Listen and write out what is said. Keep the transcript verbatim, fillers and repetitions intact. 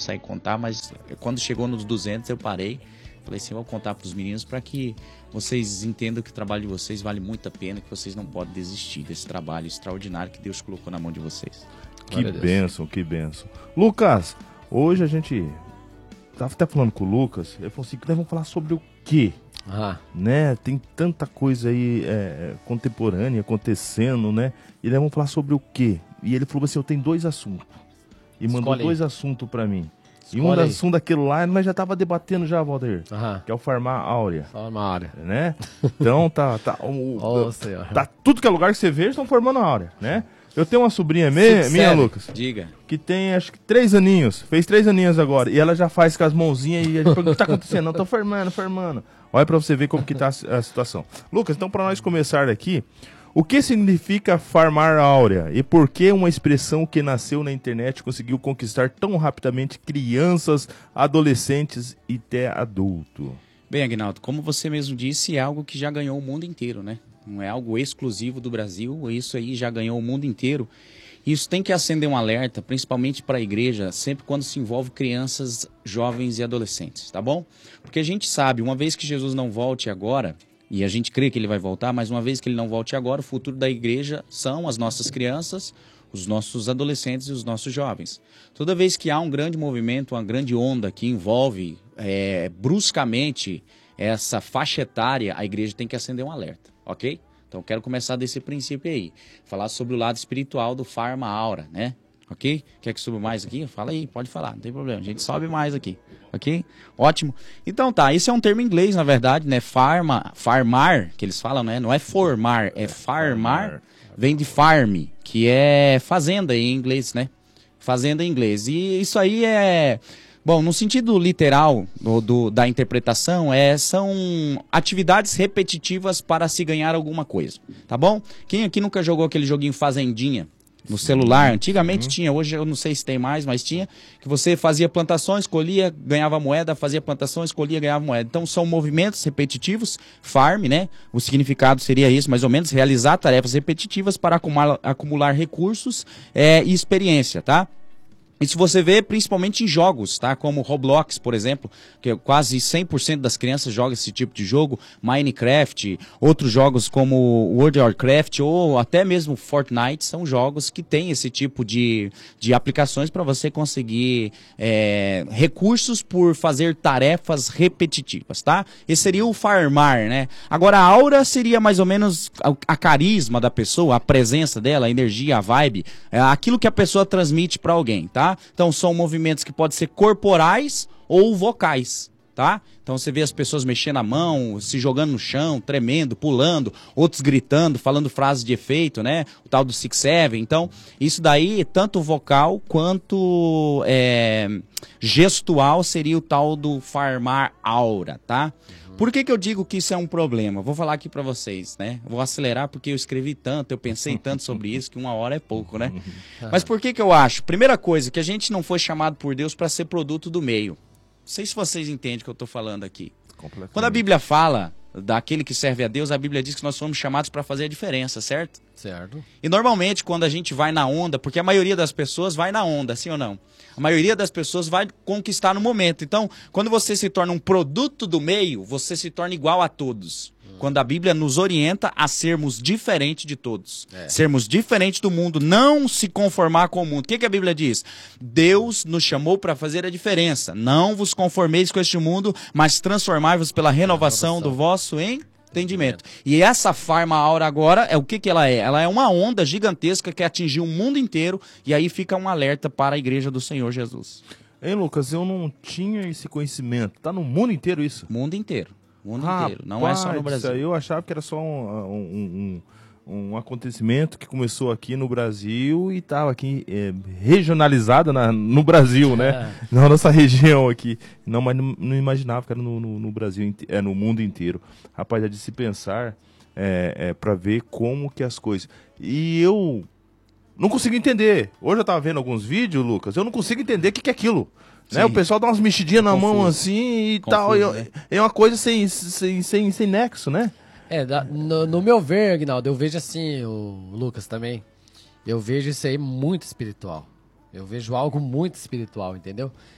consegue contar, mas quando chegou nos duzentos eu parei. Falei assim, eu vou contar para os meninos para que vocês entendam que o trabalho de vocês vale muito a pena, que vocês não podem desistir desse trabalho extraordinário que Deus colocou na mão de vocês. Que bênção, que bênção. Lucas, hoje a gente estava até falando com o Lucas, ele falou assim, nós vamos falar sobre o quê? Ah. Né? Tem tanta coisa aí é, contemporânea acontecendo, né? E nós vamos falar sobre o quê? E ele falou assim, eu tenho dois assuntos. E Escolhe mandou dois assuntos para mim. E um assunto daquilo lá, mas já tava debatendo já, Valdir. Aham. Que é o Farmar Áurea. Farmar Áurea. Né? Então tá... tá, o, oh, tá tudo que é lugar que você vê, estão formando a Áurea, né? Eu tenho uma sobrinha me, minha, Lucas. Diga. Que tem, acho que, três aninhos. Fez três aninhos agora. E ela já faz com as mãozinhas e a gente pergunta, o que tá acontecendo? Não, tô formando, formando. Olha pra você ver como que tá a, a situação. Lucas, então pra nós começar aqui... O que significa farmar áurea e por que uma expressão que nasceu na internet conseguiu conquistar tão rapidamente crianças, adolescentes e até adulto? Bem, Aguinaldo, como você mesmo disse, é algo que já ganhou o mundo inteiro, né? Não é algo exclusivo do Brasil, isso aí já ganhou o mundo inteiro. Isso tem que acender um alerta, principalmente para a igreja, sempre quando se envolve crianças, jovens e adolescentes, tá bom? Porque a gente sabe, uma vez que Jesus não volte agora... E a gente crê que ele vai voltar, mas uma vez que ele não volte agora, o futuro da igreja são as nossas crianças, os nossos adolescentes e os nossos jovens. Toda vez que há um grande movimento, uma grande onda que envolve é, bruscamente essa faixa etária, a igreja tem que acender um alerta, ok? Então quero começar desse princípio aí, falar sobre o lado espiritual do Farma Aura, né? Ok? Quer que suba mais aqui? Fala aí, pode falar, não tem problema, a gente sobe mais aqui. Ok? Ótimo. Então tá, esse é um termo em inglês, na verdade, né? Farma, farmar, que eles falam, né? Não é formar, é farmar. Vem de farm, que é fazenda em inglês, né? Fazenda em inglês. E isso aí é... Bom, no sentido literal do, do, da interpretação, é, são atividades repetitivas para se ganhar alguma coisa, tá bom? Quem aqui nunca jogou aquele joguinho Fazendinha? No celular, antigamente uhum. tinha, hoje eu não sei se tem mais, mas tinha, que você fazia plantações, colhia, ganhava moeda, fazia plantações, colhia, ganhava moeda. Então são movimentos repetitivos, farm, né? O significado seria isso, mais ou menos, realizar tarefas repetitivas para acumular, acumular recursos é, e experiência, tá? Isso você vê principalmente em jogos, tá? Como Roblox, por exemplo, que quase cem por cento das crianças jogam esse tipo de jogo, Minecraft, outros jogos como World of Warcraft ou até mesmo Fortnite, são jogos que têm esse tipo de, de aplicações para você conseguir é, recursos por fazer tarefas repetitivas, tá? Esse seria o farmar, né? Agora a aura seria mais ou menos a, a carisma da pessoa, a presença dela, a energia, a vibe, é aquilo que a pessoa transmite para alguém, tá? Então são movimentos que podem ser corporais ou vocais, tá? Então você vê as pessoas mexendo a mão, se jogando no chão, tremendo, pulando, outros gritando, falando frases de efeito, né? O tal do six seven. Então isso daí, tanto vocal quanto é, gestual, seria o tal do farmar aura, tá? Por que que eu digo que isso é um problema? Vou falar aqui pra vocês, né? Vou acelerar porque eu escrevi tanto, eu pensei tanto sobre isso, que uma hora é pouco, né? Mas por que que eu acho? Primeira coisa, que a gente não foi chamado por Deus para ser produto do meio. Não sei se vocês entendem o que eu tô falando aqui. Quando a Bíblia fala daquele que serve a Deus, a Bíblia diz que nós somos chamados para fazer a diferença, certo? Certo. E normalmente quando a gente vai na onda, porque a maioria das pessoas vai na onda, sim ou não? A maioria das pessoas vai conquistar no momento. Então, quando você se torna um produto do meio, você se torna igual a todos. Hum. Quando a Bíblia nos orienta a sermos diferentes de todos. É. Sermos diferentes do mundo, não se conformar com o mundo. O que que a Bíblia diz? Deus nos chamou para fazer a diferença. Não vos conformeis com este mundo, mas transformai-vos pela renovação, renovação do vosso entendimento. E essa farma aura agora, é o que que ela é? Ela é uma onda gigantesca que atingiu o mundo inteiro e aí fica um alerta para a igreja do Senhor Jesus. Hein, Lucas, eu não tinha esse conhecimento. Tá no mundo inteiro isso? Mundo inteiro. Mundo Rapaz, inteiro. Não é só no Brasil. Eu achava que era só um, um, um, um acontecimento que começou aqui no Brasil e estava aqui é, regionalizado na, no Brasil, né? É. Na nossa região aqui. Não, mas não, não imaginava que era no, no, no Brasil, é, no mundo inteiro. Rapaz, é de se pensar é, é, para ver como que as coisas... E eu não consigo entender. Hoje eu estava vendo alguns vídeos, Lucas, eu não consigo entender o que, que é aquilo. Né? O pessoal dá umas mexidinhas na mão assim e Confuso, tal. E, né? É uma coisa sem, sem, sem, sem nexo, né? É, no, no meu ver, Aguinaldo, eu vejo assim, o Lucas também, eu vejo isso aí muito espiritual. Eu vejo algo muito espiritual, entendeu?